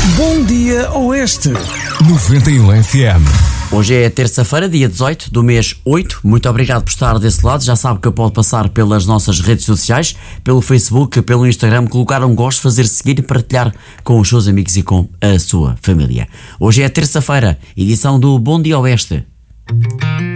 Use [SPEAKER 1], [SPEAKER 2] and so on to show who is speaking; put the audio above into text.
[SPEAKER 1] Bom Dia Oeste
[SPEAKER 2] 91 FM.
[SPEAKER 3] Hoje é terça-feira, dia 18 do mês 8. Muito obrigado por estar desse lado. Já sabe que pode passar pelas nossas redes sociais, pelo Facebook, pelo Instagram, colocar um gosto, fazer seguir e partilhar com os seus amigos e com a sua família. Hoje é terça-feira, edição do Bom Dia Oeste.